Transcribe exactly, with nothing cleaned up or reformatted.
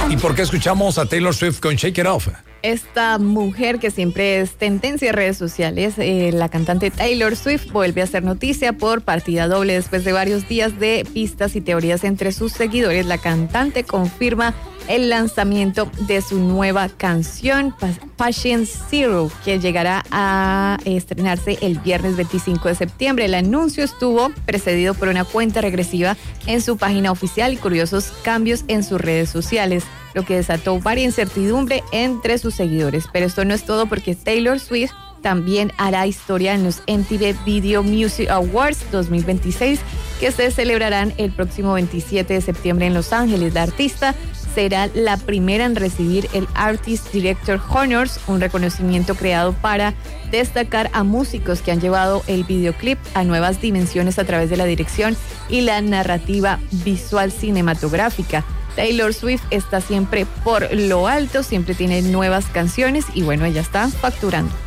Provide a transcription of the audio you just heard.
¿Y por qué escuchamos a Taylor Swift con Shake It Off? Esta mujer que siempre es tendencia en redes sociales, eh, la cantante Taylor Swift, vuelve a hacer noticia por partida doble después de varios días de pistas y teorías entre sus seguidores. La cantante confirma el lanzamiento de su nueva canción, Patient Zero, que llegará a estrenarse el viernes veinticinco de septiembre. El anuncio estuvo precedido por una cuenta regresiva en su página oficial y curiosos cambios en sus redes sociales, lo que desató varia incertidumbre entre sus seguidores. Pero esto no es todo, porque Taylor Swift también hará historia en los M T V Video Music Awards dos mil veintiséis, que se celebrarán el próximo veintisiete de septiembre en Los Ángeles. La artista será la primera en recibir el Artist Director Honors, un reconocimiento creado para destacar a músicos que han llevado el videoclip a nuevas dimensiones a través de la dirección y la narrativa visual cinematográfica. Taylor Swift está siempre por lo alto, siempre tiene nuevas canciones y bueno, ella está facturando.